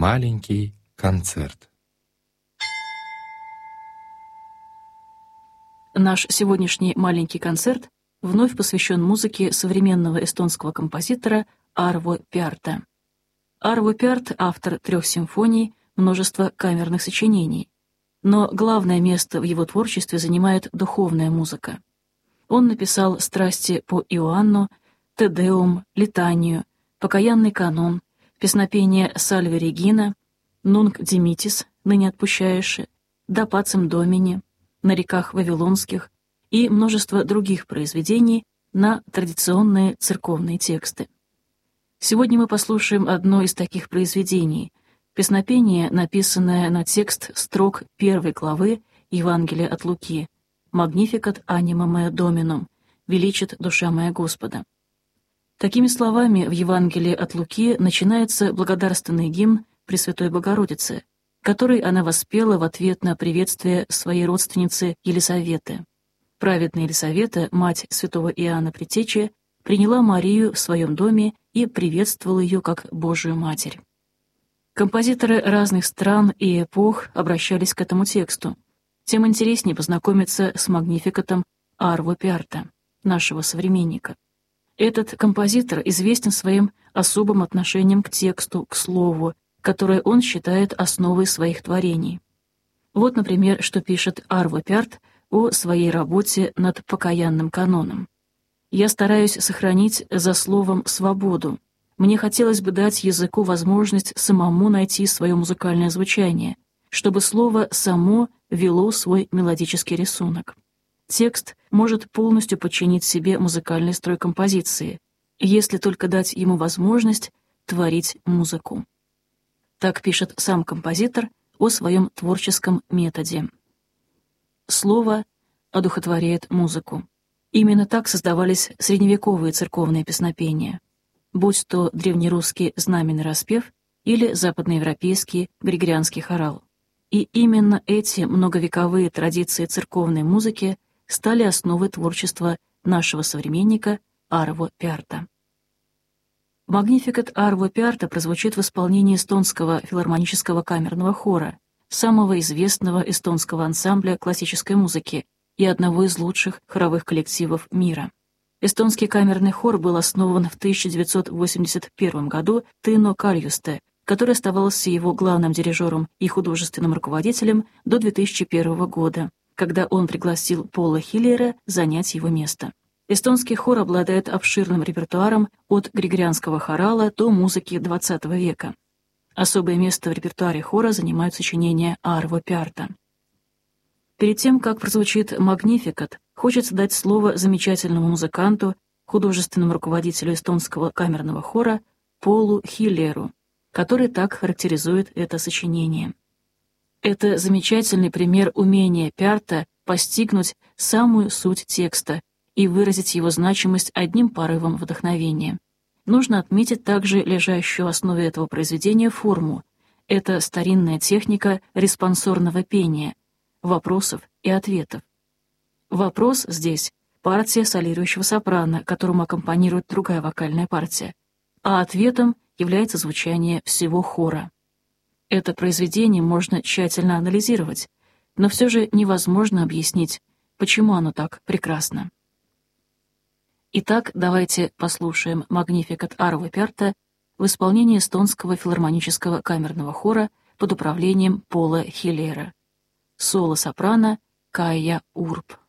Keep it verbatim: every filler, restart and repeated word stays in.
Маленький концерт. Наш сегодняшний маленький концерт вновь посвящен музыке современного эстонского композитора Арво Пярта. Арво Пярт — автор трех симфоний, множества камерных сочинений. Но главное место в его творчестве занимает духовная музыка. Он написал «Страсти по Иоанну», «Те Деум», «Литанию», «Покаянный канон», песнопение «Сальве Регина», «Нунк Димитис», «Ныне отпущаешь», «Да пацем Домини», «На реках Вавилонских» и множество других произведений на традиционные церковные тексты. Сегодня мы послушаем одно из таких произведений — песнопение, написанное на текст строк первой главы Евангелия от Луки «Magnificat anima mea Dominum» — «Величит душа моя Господа». Такими словами в Евангелии от Луки начинается благодарственный гимн Пресвятой Богородицы, который она воспела в ответ на приветствие своей родственницы Елисаветы. Праведная Елисавета, мать святого Иоанна Предтечи, приняла Марию в своем доме и приветствовала ее как Божию Матерь. Композиторы разных стран и эпох обращались к этому тексту. Тем интереснее познакомиться с магнификатом Арво Пярта, нашего современника. Этот композитор известен своим особым отношением к тексту, к слову, которое он считает основой своих творений. Вот, например, что пишет Арво Пярт о своей работе над покаянным каноном. «Я стараюсь сохранить за словом свободу. Мне хотелось бы дать языку возможность самому найти свое музыкальное звучание, чтобы слово само вело свой мелодический рисунок. Текст может полностью подчинить себе музыкальный строй композиции, если только дать ему возможность творить музыку». Так пишет сам композитор о своем творческом методе. Слово одухотворяет музыку. Именно так создавались средневековые церковные песнопения, будь то древнерусский знаменный распев или западноевропейский григорианский хорал. И именно эти многовековые традиции церковной музыки стали основой творчества нашего современника Арво Пярта. Магнификат Арво Пярта прозвучит в исполнении эстонского филармонического камерного хора, самого известного эстонского ансамбля классической музыки и одного из лучших хоровых коллективов мира. Эстонский камерный хор был основан в тысяча девятьсот восемьдесят первом году Тыно Кальюсте, который оставался его главным дирижером и художественным руководителем до две тысячи первого года, когда он пригласил Пола Хиллера занять его место. Эстонский хор обладает обширным репертуаром от григорианского хорала до музыки двадцатого века. Особое место в репертуаре хора занимают сочинения Арво Пярта. Перед тем, как прозвучит «Магнификат», хочется дать слово замечательному музыканту, художественному руководителю эстонского камерного хора Полу Хиллеру, который так характеризует это сочинение. Это замечательный пример умения Пярта постигнуть самую суть текста и выразить его значимость одним порывом вдохновения. Нужно отметить также лежащую в основе этого произведения форму. Это старинная техника респонсорного пения, вопросов и ответов. Вопрос здесь — партия солирующего сопрано, которому аккомпанирует другая вокальная партия, а ответом является звучание всего хора. Это произведение можно тщательно анализировать, но все же невозможно объяснить, почему оно так прекрасно. Итак, давайте послушаем «Магнификат» Арво Пярта в исполнении эстонского филармонического камерного хора под управлением Пола Хиллера. Соло-сопрано Кайя Урб.